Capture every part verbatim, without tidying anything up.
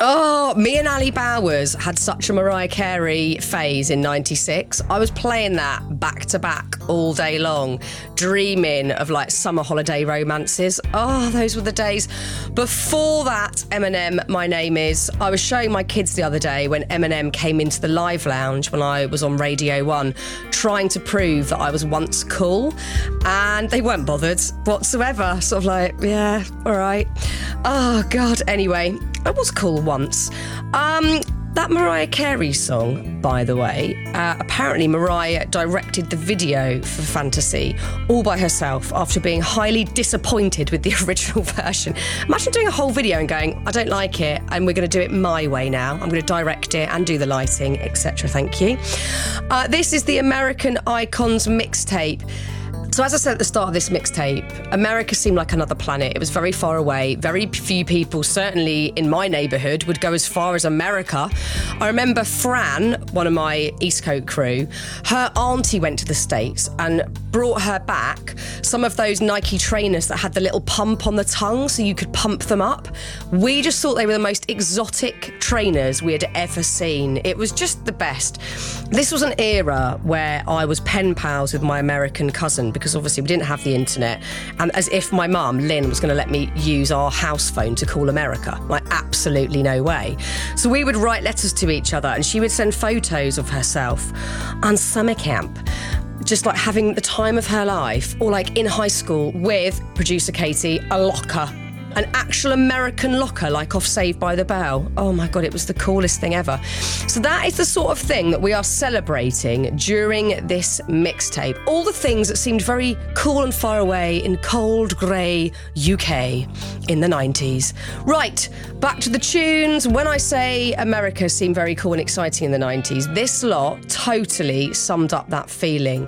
Oh, me and Ali Bowers had such a Mariah Carey phase in ninety-six. I was playing that back to back all day long, dreaming of like summer holiday romances. Oh, those were the days. Before that, Eminem, My Name Is. I was showing my kids the other day when Eminem came into the live lounge when I was on Radio one, trying to prove that I was once cool, and they weren't bothered whatsoever. Sort of like, yeah, all right. Oh, God. Anyway, I was cool once. Um, that Mariah Carey song, by the way, uh, apparently Mariah directed the video for Fantasy all by herself after being highly disappointed with the original version. Imagine doing a whole video and going, I don't like it, and we're going to do it my way now. I'm going to direct it and do the lighting, et cetera. Thank you. Uh, this is the American Icons mixtape. So as I said at the start of this mixtape, America seemed like another planet. It was very far away. Very few people, certainly in my neighbourhood, would go as far as America. I remember Fran, one of my East Coast crew, her auntie went to the States and brought her back some of those Nike trainers that had the little pump on the tongue so you could pump them up. We just thought they were the most exotic trainers we had ever seen. It was just the best. This was an era where I was pen pals with my American cousin, because obviously we didn't have the internet, and as if my mum, Lynn, was going to let me use our house phone to call America. Like, absolutely no way. So we would write letters to each other, and she would send photos of herself on summer camp, just like having the time of her life, or like in high school with producer Katie, a locker. An actual American locker, like off Saved by the Bell. Oh my God, it was the coolest thing ever. So that is the sort of thing that we are celebrating during this mixtape. All the things that seemed very cool and far away in cold, grey U K in the nineties. Right, back to the tunes. When I say America seemed very cool and exciting in the nineties, this lot totally summed up that feeling.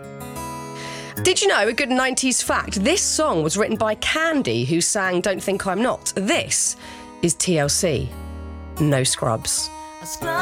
Did you know a good nineties fact? This song was written by Candy, who sang Don't Think I'm Not. This is T L C, No Scrubs.